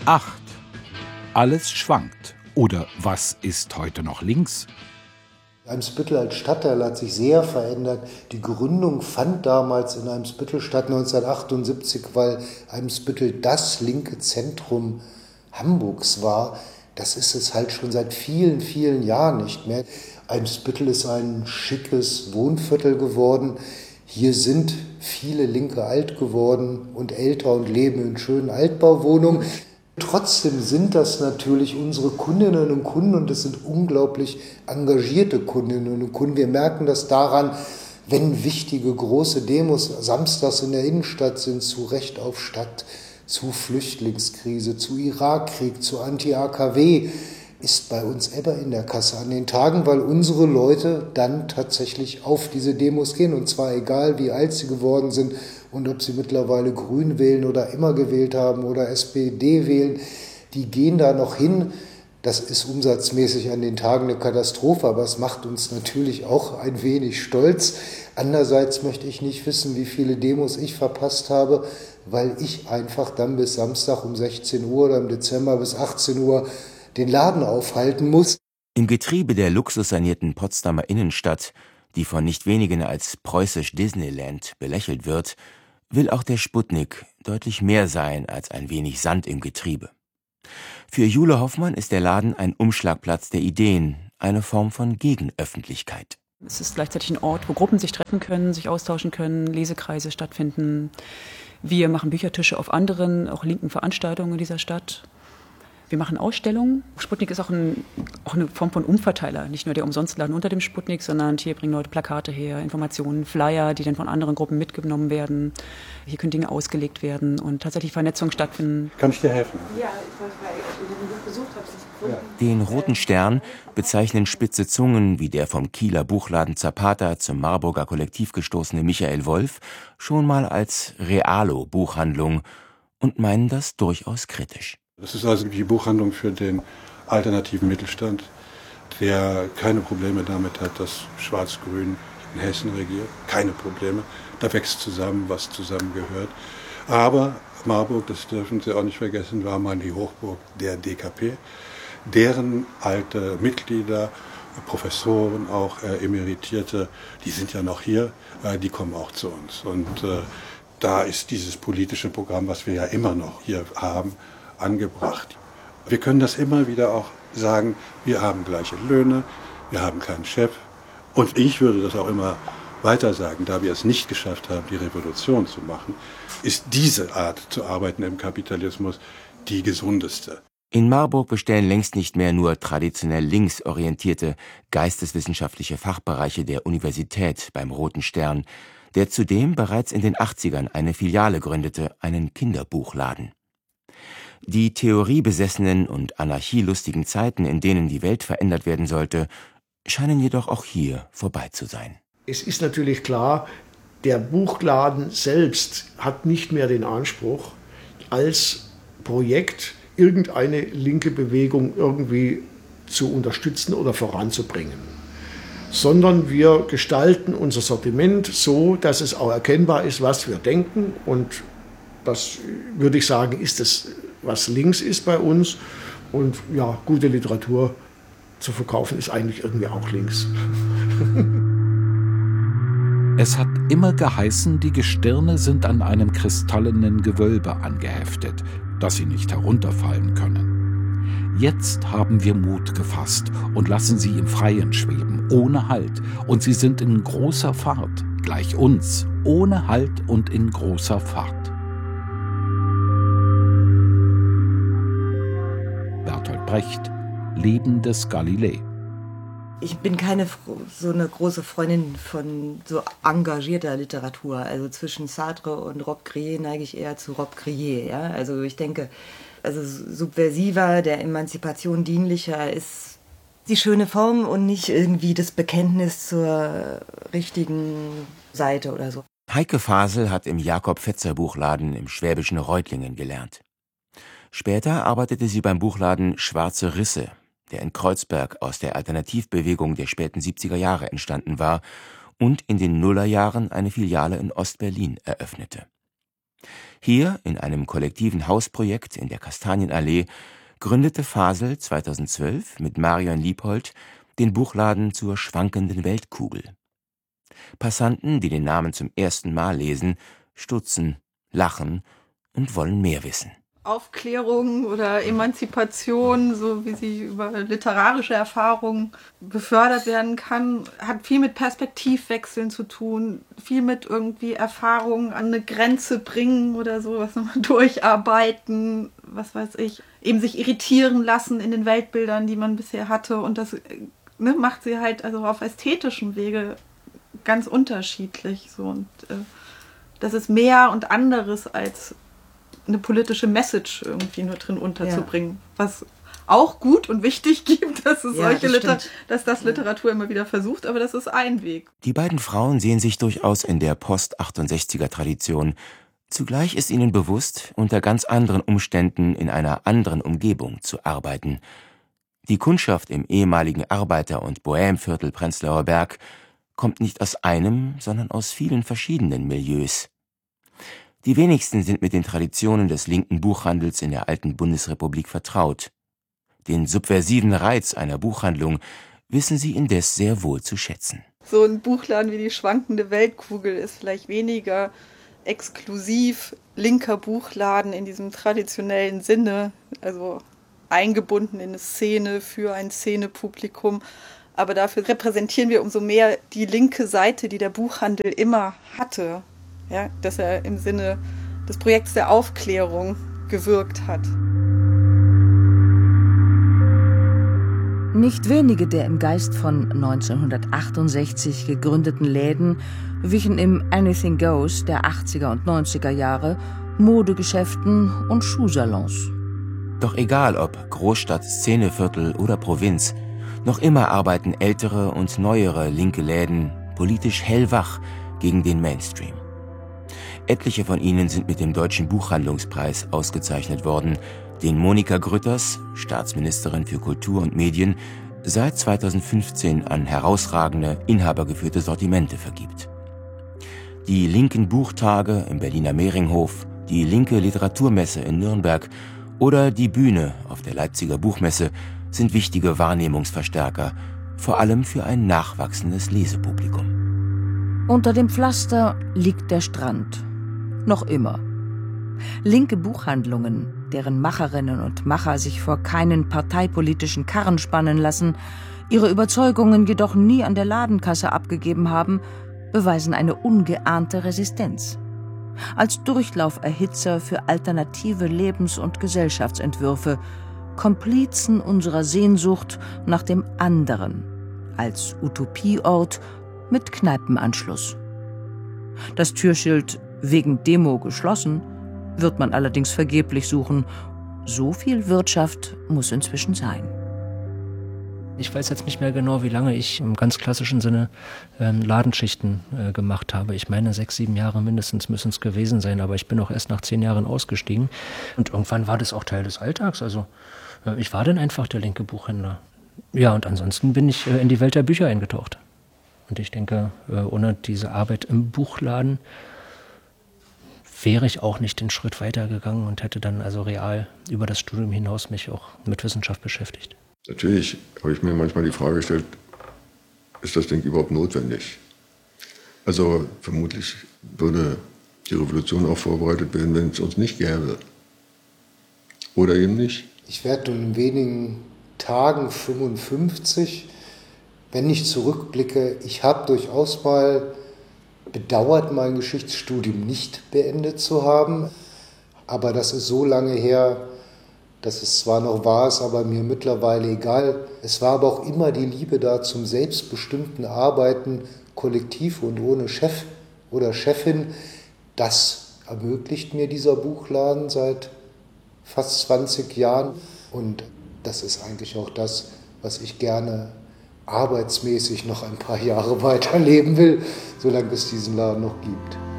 8. Alles schwankt. Oder was ist heute noch links? Eimsbüttel als Stadtteil hat sich sehr verändert. Die Gründung fand damals in Eimsbüttel statt 1978, weil Eimsbüttel das linke Zentrum Hamburgs war. Das ist es halt schon seit vielen, vielen Jahren nicht mehr. Eimsbüttel ist ein schickes Wohnviertel geworden. Hier sind viele Linke alt geworden und älter und leben in schönen Altbauwohnungen. Trotzdem sind das natürlich unsere Kundinnen und Kunden und es sind unglaublich engagierte Kundinnen und Kunden. Wir merken das daran, wenn wichtige große Demos samstags in der Innenstadt sind, zu Recht auf Stadt, zu Flüchtlingskrise, zu Irakkrieg, zu Anti-AKW, ist bei uns Ebbe in der Kasse an den Tagen, weil unsere Leute dann tatsächlich auf diese Demos gehen. Und zwar egal, wie alt sie geworden sind und ob sie mittlerweile Grün wählen oder immer gewählt haben oder SPD wählen, die gehen da noch hin. Das ist umsatzmäßig an den Tagen eine Katastrophe, aber es macht uns natürlich auch ein wenig stolz. Andererseits möchte ich nicht wissen, wie viele Demos ich verpasst habe, weil ich einfach dann bis Samstag um 16 Uhr oder im Dezember bis 18 Uhr den Laden aufhalten muss. Im Getriebe der luxussanierten Potsdamer Innenstadt, die von nicht wenigen als preußisch Disneyland belächelt wird, will auch der Sputnik deutlich mehr sein als ein wenig Sand im Getriebe. Für Jule Hoffmann ist der Laden ein Umschlagplatz der Ideen, eine Form von Gegenöffentlichkeit. Es ist gleichzeitig ein Ort, wo Gruppen sich treffen können, sich austauschen können, Lesekreise stattfinden. Wir machen Büchertische auf anderen, auch linken Veranstaltungen in dieser Stadt. Wir machen Ausstellungen. Sputnik ist auch eine Form von Umverteiler. Nicht nur der Umsonstladen unter dem Sputnik, sondern hier bringen Leute Plakate her, Informationen, Flyer, die dann von anderen Gruppen mitgenommen werden. Hier können Dinge ausgelegt werden und tatsächlich Vernetzung stattfinden. Kann ich dir helfen? Ja, ich habe ein Buch besucht, habe es nicht gefunden. Den Roten Stern bezeichnen spitze Zungen wie der vom Kieler Buchladen Zapata zum Marburger Kollektiv gestoßene Michael Wolf schon mal als Realo-Buchhandlung und meinen das durchaus kritisch. Das ist also die Buchhandlung für den alternativen Mittelstand, der keine Probleme damit hat, dass Schwarz-Grün in Hessen regiert. Keine Probleme. Da wächst zusammen, was zusammengehört. Aber Marburg, das dürfen Sie auch nicht vergessen, war mal die Hochburg der DKP. Deren alte Mitglieder, Professoren, auch Emeritierte, die sind ja noch hier, die kommen auch zu uns. Und da ist dieses politische Programm, was wir ja immer noch hier haben, angebracht. Wir können das immer wieder auch sagen, wir haben gleiche Löhne, wir haben keinen Chef. Und ich würde das auch immer weiter sagen, da wir es nicht geschafft haben, die Revolution zu machen, ist diese Art zu arbeiten im Kapitalismus die gesundeste. In Marburg bestellen längst nicht mehr nur traditionell linksorientierte geisteswissenschaftliche Fachbereiche der Universität beim Roten Stern, der zudem bereits in den 80ern eine Filiale gründete, einen Kinderbuchladen. Die theoriebesessenen und anarchielustigen Zeiten, in denen die Welt verändert werden sollte, scheinen jedoch auch hier vorbei zu sein. Es ist natürlich klar, der Buchladen selbst hat nicht mehr den Anspruch, als Projekt irgendeine linke Bewegung irgendwie zu unterstützen oder voranzubringen. Sondern wir gestalten unser Sortiment so, dass es auch erkennbar ist, was wir denken. Und das, würde ich sagen, ist es, was links ist bei uns. Und ja, gute Literatur zu verkaufen ist eigentlich irgendwie auch links. Es hat immer geheißen, die Gestirne sind an einem kristallenen Gewölbe angeheftet, dass sie nicht herunterfallen können. Jetzt haben wir Mut gefasst und lassen sie im Freien schweben, ohne Halt. Und sie sind in großer Fahrt, gleich uns, ohne Halt und in großer Fahrt. Bertolt Brecht, Leben des Galilei. Ich bin keine so eine große Freundin von so engagierter Literatur. Also zwischen Sartre und Rob Grier neige ich eher zu Rob Grier. Ja? Also ich denke, also subversiver, der Emanzipation dienlicher ist die schöne Form und nicht irgendwie das Bekenntnis zur richtigen Seite oder so. Heike Fasel hat im Jakob-Fetzer-Buchladen im schwäbischen Reutlingen gelernt. Später arbeitete sie beim Buchladen Schwarze Risse, der in Kreuzberg aus der Alternativbewegung der späten 70er Jahre entstanden war und in den Nullerjahren eine Filiale in Ostberlin eröffnete. Hier, in einem kollektiven Hausprojekt in der Kastanienallee, gründete Fasel 2012 mit Marion Liebhold den Buchladen zur schwankenden Weltkugel. Passanten, die den Namen zum ersten Mal lesen, stutzen, lachen und wollen mehr wissen. Aufklärung oder Emanzipation, so wie sie über literarische Erfahrungen befördert werden kann, hat viel mit Perspektivwechseln zu tun, viel mit irgendwie Erfahrungen an eine Grenze bringen oder so, was nochmal durcharbeiten, was weiß ich, eben sich irritieren lassen in den Weltbildern, die man bisher hatte, und das macht sie halt also auf ästhetischen Wege ganz unterschiedlich, so, und das ist mehr und anderes als eine politische Message irgendwie nur drin unterzubringen, was auch gut und wichtig gibt, dass es dass das Literatur immer wieder versucht, aber das ist ein Weg. Die beiden Frauen sehen sich durchaus in der Post-68er-Tradition. Zugleich ist ihnen bewusst, unter ganz anderen Umständen in einer anderen Umgebung zu arbeiten. Die Kundschaft im ehemaligen Arbeiter- und Bohèmeviertel Prenzlauer Berg kommt nicht aus einem, sondern aus vielen verschiedenen Milieus. Die wenigsten sind mit den Traditionen des linken Buchhandels in der alten Bundesrepublik vertraut. Den subversiven Reiz einer Buchhandlung wissen sie indes sehr wohl zu schätzen. So ein Buchladen wie die schwankende Weltkugel ist vielleicht weniger exklusiv linker Buchladen in diesem traditionellen Sinne, also eingebunden in eine Szene für ein Szenepublikum. Aber dafür repräsentieren wir umso mehr die linke Seite, die der Buchhandel immer hatte. Ja, dass er im Sinne des Projekts der Aufklärung gewirkt hat. Nicht wenige der im Geist von 1968 gegründeten Läden wichen im Anything Goes der 80er und 90er Jahre Modegeschäften und Schuhsalons. Doch egal ob Großstadt, Szeneviertel oder Provinz, noch immer arbeiten ältere und neuere linke Läden politisch hellwach gegen den Mainstream. Etliche von ihnen sind mit dem Deutschen Buchhandlungspreis ausgezeichnet worden, den Monika Grütters, Staatsministerin für Kultur und Medien, seit 2015 an herausragende, inhabergeführte Sortimente vergibt. Die linken Buchtage im Berliner Mehringhof, die linke Literaturmesse in Nürnberg oder die Bühne auf der Leipziger Buchmesse sind wichtige Wahrnehmungsverstärker, vor allem für ein nachwachsendes Lesepublikum. Unter dem Pflaster liegt der Strand. Noch immer. Linke Buchhandlungen, deren Macherinnen und Macher sich vor keinen parteipolitischen Karren spannen lassen, ihre Überzeugungen jedoch nie an der Ladenkasse abgegeben haben, beweisen eine ungeahnte Resistenz. Als Durchlauferhitzer für alternative Lebens- und Gesellschaftsentwürfe, Komplizen unserer Sehnsucht nach dem anderen, als Utopieort mit Kneipenanschluss. Das Türschild „Wegen Demo geschlossen" wird man allerdings vergeblich suchen. So viel Wirtschaft muss inzwischen sein. Ich weiß jetzt nicht mehr genau, wie lange ich im ganz klassischen Sinne Ladenschichten gemacht habe. Ich meine, 6, 7 Jahre mindestens müssen es gewesen sein, aber ich bin auch erst nach 10 Jahren ausgestiegen. Und irgendwann war das auch Teil des Alltags. Also ich war dann einfach der linke Buchhändler. Ja, und ansonsten bin ich in die Welt der Bücher eingetaucht. Und ich denke, ohne diese Arbeit im Buchladen wäre ich auch nicht den Schritt weitergegangen und hätte dann also real über das Studium hinaus mich auch mit Wissenschaft beschäftigt. Natürlich habe ich mir manchmal die Frage gestellt, ist das Ding überhaupt notwendig? Also vermutlich würde die Revolution auch vorbereitet werden, wenn es uns nicht gäbe. Oder eben nicht. Ich werde in wenigen Tagen 55. Wenn ich zurückblicke, ich habe durchaus mal bedauert, mein Geschichtsstudium nicht beendet zu haben. Aber das ist so lange her, dass es zwar noch wahr ist, aber mir mittlerweile egal. Es war aber auch immer die Liebe da zum selbstbestimmten Arbeiten, kollektiv und ohne Chef oder Chefin. Das ermöglicht mir dieser Buchladen seit fast 20 Jahren. Und das ist eigentlich auch das, was ich gerne arbeitsmäßig noch ein paar Jahre weiterleben will, solange es diesen Laden noch gibt.